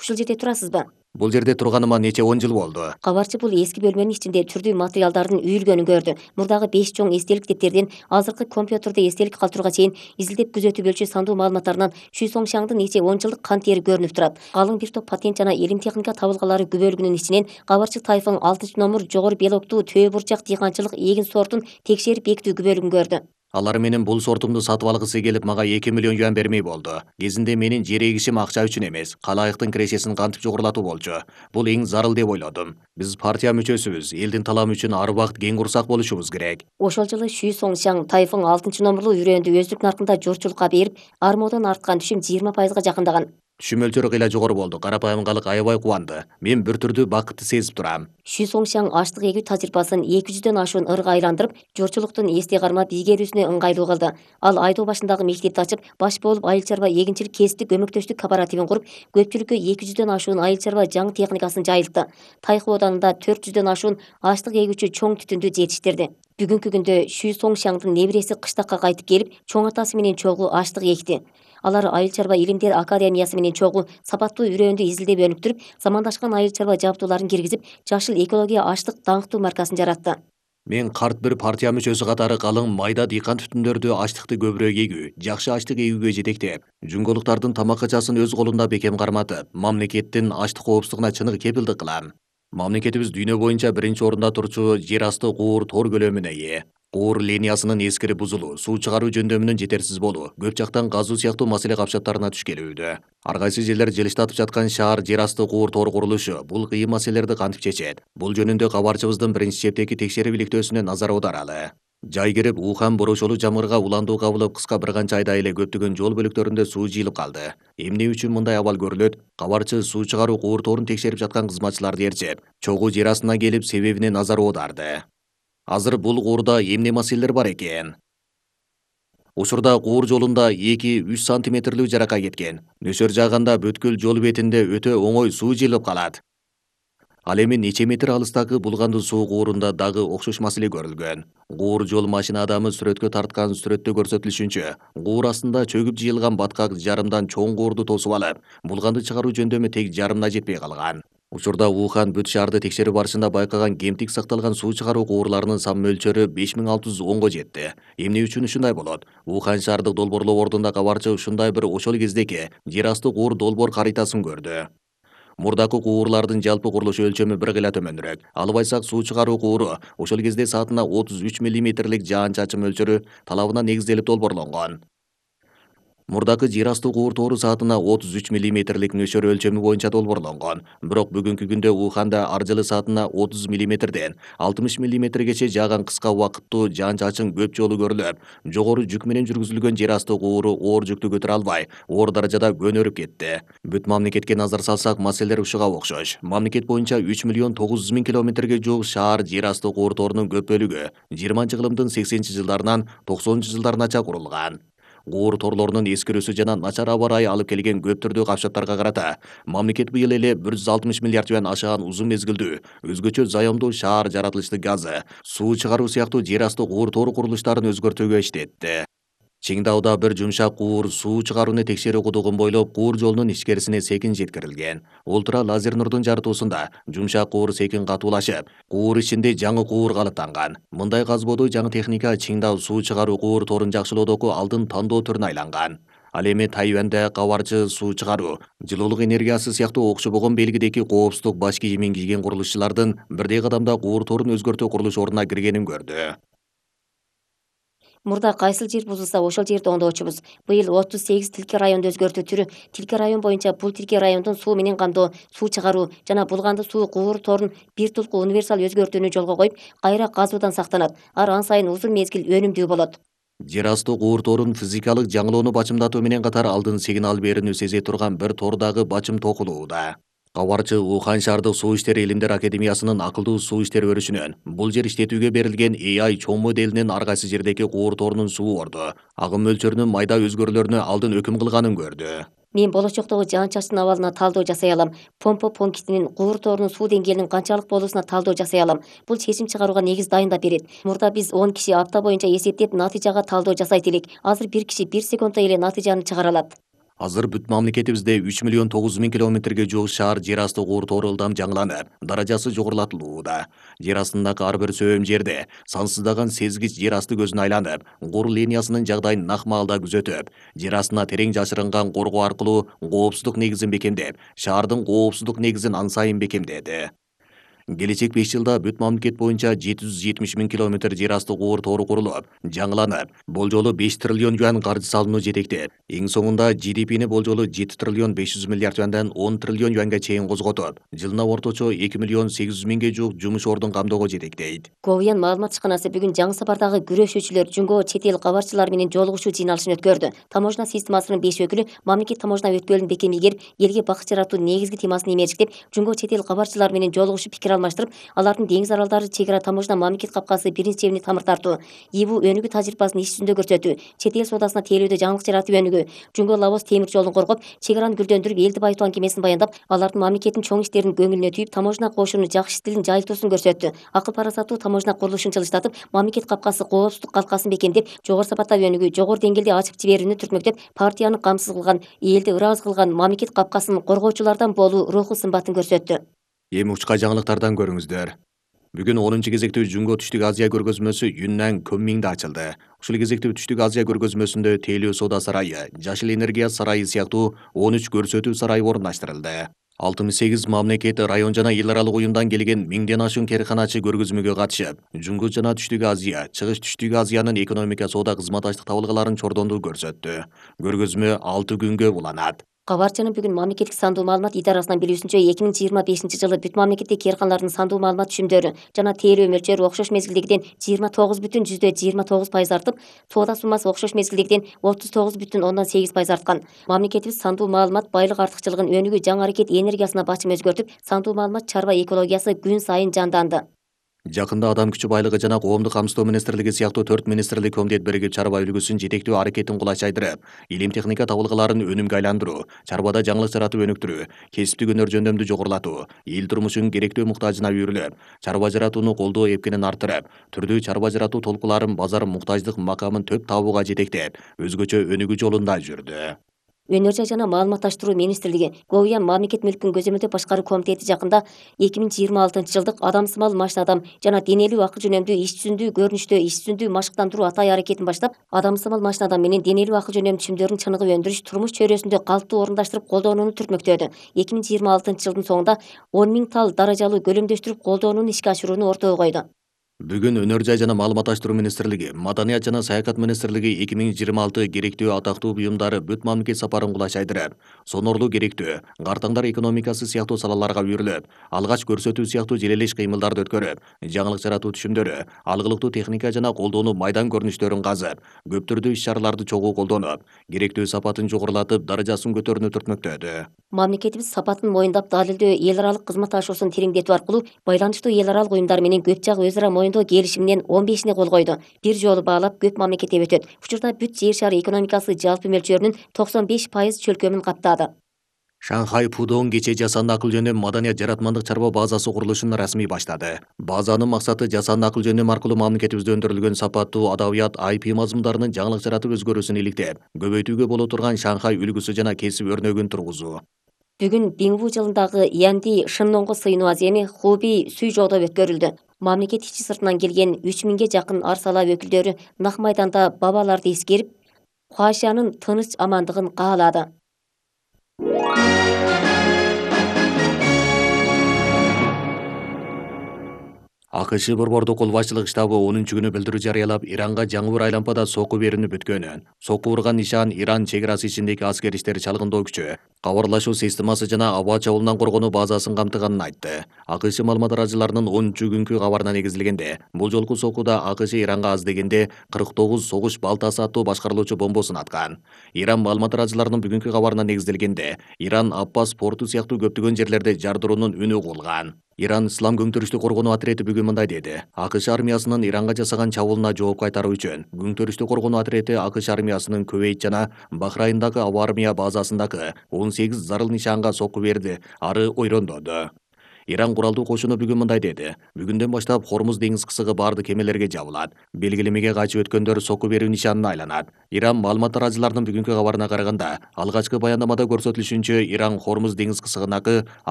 Ушул жерде турасызбы? Бул жерде турганыма нече 10 жыл болду. Кабарчы бул эски бөлмөнүн ичинде түрдүү материалдардын үйүлгөнүн көрдү. Мурдагы 5 чоң эстелик дептерден азыркы компьютерде эстелик калтырууга чейин изилдеп күзөтүп өлчү сандуу маалыматтарынан Шүй Соңшаңдын нече 10 жылдык кан тери көрүнүп турат. Калың бир топ патент жана илим техника табылгалары күбөлүгүнүн ичинен Кабарчы Тайфың 6-номер жогору белоктуу төө бурчак дыйканчылык эгин сортун текшерип бекитүү күбөлүгүн көрдү. Алар менен бул сортумду сатып алгысы келип мага 2 миллион юан бермей болду. Кезинде менин жер эгишим акча үчүн эмес, калайыктын кирешесин кантип жогорулатуу болчу. Бул эң зарыл деп ойлодум. Биз партия мүчөсүбүз, элдин таламы үчүн ар убакыт кең курсак болушубуз керек. Ошол жылы Шүй Соңшаң Тайфың 6-номерлуу үрөөндү өздүк наркында журтчулукка берип, армоодон арткан түшүм 20%га жакындаган. Түшүм мөлчөрү кыйла жогору болду. Карапайым калык аябай кубанды. Мен бир түрдүү бакытты сезип турам. Шүй Соңшаң аштык эгүү тажрыйбасын 200дөн ашуун ырга айландырып, журтчулуктун эсте кармап ийгерүүсүнө ыңгайлуу кылды. Ал айдоо башындагы мектепти ачып, баш болуп айыл чарба эгинчилик кесиптик көмөктөштүк кооперативин куруп, көпчүлүккө 200дөн ашуун айыл чарба жаңы техникасын жайылтты. Тайхы оданында 400дөн ашуун аштык эгүүчү чоң түтүндү жетиштирди. Бүгүнкү күндө Шүй Соңшаңдын небереси кыштакка кайтып келип, чоң атасы менен чогуу аштык экти. Алар Айыл чарба илимдер академиясы менен чогуу сапаттуу үрөөндү изилдеп өнүктүрүп, замандашкан айыл чарба жабдууларын киргизип, жашыл экология аштык даңктуу маркасын жаратты. Мен карт бир партия мүчөсү катары калың майда дыйкан түтүндөрдү аштыкты көбүрөөк эгүү, жакшы аштык эгүүгө жетектеп, жүнгөлуктардын тамак-качасын өз колунда бекем карматып, мамлекеттин аштык коопсуздугуна чыныгы кепилдик кылам. Мамлекетибиз дүйнө боюнча биринчи орунда турчу жер асты куур тор көлөмүнө ээ. Куур линиясынын эскирип бузулуу, суу чыгаруу жөндөмүнүн жетерсиз болуу, көп жактан газуу сыяктуу маселе капчаттарына туш келүүдө. Ар кайсы жерлер жылыштатып жаткан шаар жер асты куур тор курулушу бул кыйын маселелерди кантип чечет? Бул жөнүндө кабарчыбыздын биринчи чептеки текшерип иликтөөсүнө назар аударалы. Жай кирип Ухан борошолу жамгырга уландуу кабылып кыска бир канча айда эле көптөгөн жол бөлүктөрүндө суу жыйылып калды. Эмне үчүн мындай абал көрүлөт? Кабарчы суу чыгаруу куур торун текшерип жаткан кызматчыларды ээрчеп, чогуу жер астына келип себебине назар аударды. Азыр бул куурда эмне маселелер бар экен? Учурда куур жолунда 2-3 сантиметрлүү жарака кеткен. Нөсөр жааганда бүткүл жол бетинде өтө оңой суу жыйылып калат. Ал эми нече метр алыстагы булгандуу суу куурунда дагы окшош маселе көрүлгөн. Куур жол машина адамы сүрөткө тарткан сүрөттө көрсөтүлүшүнчө, куур астында чөгүп жыйылган баткак жарымдан чоң куурду тосуп алып, булганды чыгаруу жөндөмү тек жарымына жетпей калган. Учурда Ухан бүт шаарды текшерүү барышында байкаган кемтик сакталган суу чыгаруу куурларынын сан мөлчөрү 5610го жетти. Эмне үчүн ушундай болот? Ухан шаардык долбоорлоо ордунда кабарчы ушундай бир ошол кездеки жер асты куур долбоор каритасын көрдү. Мурдакы куурлардын жалпы курулуш өлчөмү бир кыйла төмөнүрөөк. Алып айтсак, суу чыгаруу кууру ошол кезде саатына 33 мм жаан-чачын мөлчөрү талабына негизделип долбоорлонгон. Мурдакы жер асты куур тору саатына 33 мм нөсөр өлчөмү боюнча долбоорлонгон. Бирок бүгүнкү күндө Уханда ар жылы саатына 30 мм 60 мм жааган кыска убакыттуу жаан-чачын көп жолу көрүлүп, жогору жүк менен жүргүзүлгөн жер асты кууру оор жүктү көтөрө албай, оор даражада көнөрүп кетти. Бүт мамлекетке назар салсак, маселелер ушуга окшош. Мамлекет боюнча 3 миллион 900 миң километрге жуук шаар жер асты куур торунун көп бөлүгү 20-кылымдын 80-жылдарынан 90-жылдарынача курулган. Куур торлорунун эскирүүсү жана начар аба ырайы алып келген көп түрдүү капчаттарга карата мамлекет быйыл эле 160 миллиард юан ашаган узун мезгилдүү өзгөчө заемдуу шаар жаратылышты газы, суу чыгаруу сыяктуу жер асты куур тору курулуштарын өзгөртүүгө иштетти. Чиңдауда бир жумшак куур суу чыгарууну текшерүү кудугун бойлоп куур жолунун ичкерисине секин жеткирилген. Ультра лазер нурдун жарытуусунда жумшак куур секин катуулашып, куур ичинде жаңы куур калыптанган. Мындай казбоодо жаңы техника Чиңдау суу чыгаруу куур торун жакшылоодогу алдын тандоо түрүнө айланган. Ал эми Тайваньда кабарчы суу чыгаруу, жылуулук энергиясы сыяктуу окшобогон белгидеги коопсуздук баш кийимин кийген курулушчулардын бирдей кадамда куур торун өзгөртүү курулуш ордуна киргенин көрдү. Мурда кайсыл жер бузулса ошол жерде оңдоочубуз. Быйыл 38 тилке районду өзгөртүү түрү. Тилке район боюнча бул тилке райондун суу менен камдоо, суу чыгаруу жана булганды суу куур торун бир тулку универсал өзгөртүүнү жолго коюп, кайра казуудан сактанат. Ар сайын узун мезгил өнүмдүү болот. Жер асты куур торун физикалык жаңылоону бачымдатуу менен катар алдын сигнал берүүнү сезе турган бир тордагы бачым токулууда. Кабарчы Ухан шаардык суу иштери илимдер академиясынын акылдуу суу иштери өрүшүнөн бул жер иштетүүгө берилген AI чоң моделинин ар кайсы жердеги куур торунун суу орду, агым мөлчөрүнүн майда өзгөрүүлөрүнө алдын өкүм кылганын көрдү. Мен болочоктогу жаан-чачтын абалына талдоо жасай алам. Помпа пунктинин куур торунун суу деңгээлинин канчалык болуусуна талдоо жасай алам. Бул чечим чыгарууга негиз дайындап берет. Мурда биз 10 киши апта боюнча эсептеп натыйжага талдоо жасайт элек. Азыр бир киши 1 секундта эле натыйжаны чыгара алат. Азыр бүт мамлекетибизде 3 миллион 900 миң километрге жуық шаар жер асты кур тору ылдам жаңыланып, даражасы жогорулатылууда. Жер астындагы ар бир сөөм жерде сансыздаган сезгич жер асты көзүнө айланып, кур линиясынын жагдайын нак маалда күзөтүп, жер астына терең жашырынган коргоо аркылуу коопсуздук негизин бекемдеп, шаардын коопсуздук негизин ан сайын бекемдеди. Келечек 5 жылда бүт мамлекет боюнча 770 миң километр жер асты кур тору курулуп, жаңыланып, болжолу 5 триллион юан каржы салынуу жетектеп, эң соңунда GDP'ни болжолу 7 триллион 500 миллиард юандан 10 триллион юанга чейин козготуп, жылына орточо 2 миллион 800 миңге жуук жумуш ордун камдоого жетектейт. Ковиян маалымат ишканасы бүгүн жаңы сапардагы күрөшүүчүлөр жумго чет эл кабарчылары менен жолугушуу жыйналышын өткөрдү. Таможня системасынын 5 өкүлү мамлекет таможня өткөлүн бекем ийгерип, элге бакыт жаратуу негизги темасын эмерчиктеп, жумго чет эл кабарчылары менен жолугушуп пикир алмаштырып, алардын деңиз аралдары чек ара таможня мамлекет капкасы биринчи чебине тамыр тартуу, ИБУ өнүгүү тажрыйбасын иш жүзүндө көрсөтүү, чет эл соодасына тейлөөдө жаңылык жаратуу өнүгүү, жумго Лавос темир жолун коргоп, чек араны гүлдөндүрүп, элди байытуу аңгемесин баяндап, алардын мамлекеттин чоң иштерин көңүлүнө түйүп, таможня кошунун жакшы стилин жайылтуусун көрсөттү. Акыл парасаттуу таможня курулушун жылыштатып, мамлекет капкасы коопсуздук калкасын бекемдеп, жогору сапаттагы өнүгүү, жогору деңгээлде ачып жиберүүнү түртмөктөп, партияны камсыз кылган, элди ыраазы кылган мамлекет капкасын коргоочулардан болуу руху сымбатын көрсөттү. Эми учка жаңылыктардан көрүңүздөр. Бүгүн 10 кезектүү Жунго Түштүк Азия көргөзмөсү Юннан Көнмиңде ачылды. Ушул кезектүү Түштүк Азия көргөзмөсүндө тейлөө соода сарайы, жашыл энергия сарайы сыяктуу 13 көрсөтүү сарайы орундаштырылды. 68 мамлекет, район жана эл аралык уюмдан келген 1000ден ашуун керканачы көргөзмөгө катышып, Жунго жана Түштүк Азия, Чыгыш Түштүк Азиянын экономика соода кызматташтык табылгаларын чордондуу көрсөттү. Көргөзмө 6 күнгө уланат. Кабарчынын бүгүн мамлекеттик сандуу маалымат идарасынан билүүсүнчө 2025 жылы бүт мамлекеттик керканалардын сандуу маалымат түшүмдөрү жана тейлөө мөлчөрү окшош мезгилдегиден 29,29% артып, соода суммасы окшош мезгилдегиден 39,8% арткан. Мамлекетибиз сандуу маалымат байлык артыкчылыгын өнүгүү, жаңы аракет энергиясына бачым өзгөртүп, сандуу маалымат чарба экологиясы күн сайын жанданды. Жакында Адам күчү байлыгы жана коомдук камсыздоо министрлиги сыяктуу 4 министрлик комитет биригип чарба үлгүсүн жетектөө аракетин кулачайдырып, илим техника табылгаларын өнүмгө айландыруу, чарбада жаңылык жаратып өнүктүрүү, кесиптик өнөр жөндөмдү жогорулатуу, эл турмушунун керектөө муктажына үйрүлүп, чарба жаратууну колдоо эпкенин арттырып, түрдүү чарба жаратуу толкуларын базар муктаждык макамын төп табууга жетектеп, өзгөчө өнүгүү жолунда жүрдү. Өнөр жай жана маалыматташтыруу министрлиги Говиян мамлекет мүлкүн көзөмөлдөө башкаруу комитети жакында 2026 жылдык адамсымал машина адам жана денелүү акыл жөнөмдүү иш жүзүндүү көрүнүштө иш жүзүндүү машыктандыруу атай аракетин баштап, адамсымал машина адам менен денелүү акыл жөнөмдүү түшүмдөрүн чыныгып өндүрүш, турмуш чөйрөсүндө калыптуу орундаштырып колдонууну түртмөктөдү. 2026 жылдын соңунда 10 000 тал даражалуу көлөмдөштүрүп колдонууну ишке ашырууну ортого койду. Бүгүн өнөр жай жана маалыматташтыруу министрлиги, маданият жана саякат министрлиги 2026 керектөө атактуу буюмдары бүт мамлекет сапарын кулачайдырып, сонорлуу керектөө, картаңдар экономикасы сыяктуу салаларга үйрүлүп, алгач көрсөтүү сыяктуу желелеш кыймылдарды өткөрүп, жаңылык жаратуу түшүмдөрү, алгылыктуу техника жана колдонуу майдан көрүнүштөрүн казып, көп түрдүү иш-чараларды чогуу колдонуп, керектөө сапатын жогорулатып, даражасын көтөрүүнү түртмөктөдү. Мамлекетибиз сапатын моюндап, далилдөө эл аралык кызматташуусун тереңдетүү аркылуу байланыштуу эл аралык уюмдар менен көп жак өз ара моюндоо келишиминин 15-ине кол койду. Бир жолу баалап көп мамлекетте өтөт. Учурда бүт жер шары экономикасы жалпы мөлчөрүнүн 95% чөлкөмүн каптады. Шанхай Пудong кечээ жасанды акыл жөнөм маданият жаратмандык чарба базасы курулушун расмий баштады. Базанын максаты жасанды акыл жөнөм аркылуу мамлекетибизде өндүрүлгөн сапаттуу адабият IP мазмундарынын жаңылык жаратып өзгөрүүсүн иликтеп, көбөйтүүгө боло турган Шанхай үлгүсү жана кесип өрнөгүн тургузуу. Бүгүн Бингву жылындагы Янди Шынноңго сыйынуу аземи Хуби Суйжоодо өткөрүлдү. Мамлекет ичи сыртынан келген 3000ге жакын арсала өкүлдөрү нак майданда бабаларды эскерип, Хуашянын тыныч амандыгын каалады. АКШ борбордук кол башчылык штабы 10-күнү билдирүү жарыялап, Иранга жаңы бир айлампада сокку берүүнү бүткөнүн, сокку урган нишан Иран чек-арасы ичиндеги аскер иштери чалгындоо күчү, кабарлашуу системасы жана аба чабуулунан коргонуу базасын камтыганын айтты. АКШ маалымат арачыларынын 10 күнкү кабарына негизилгенде, бул жолку соккуда АКШ Иранга аз дегенде 49 согуш балтасы аттуу башкарылуучу бомбосун аткан. Иран маалымат арачыларынын бүгүнкү кабарына негизделгенде, Иран Аппас порту сыяктуу көптөгөн жерлерде жардыруунун үнү угулган. Иран Ислам көңтөрүштү коргонуу отряды бүгүн мындай деди. АКШ армиясынын Иранга жасаган чабуулуна жооп кайтаруу үчүн көңтөрүштү коргонуу отряды АКШ армиясынын Кувейт жана Бахрайндагы аба армия базасындагы 18 зарыл нишанга сокку берди, ары ойрондоду. Иран куралдуу кошуну бүгүн мындай деди: бүгүндөн баштап Хормуз деңиз кысыгы баардык кемелерге жабылат. Белгилемеге качып өткөндөр сокку берүү нишанына айланат. Иран маалымат тараачыларынын бүгүнкү кабарына караганда, алгачкы баяндамада көрсөтүлүшүнчө Иран Хормуз деңиз кысыгындагы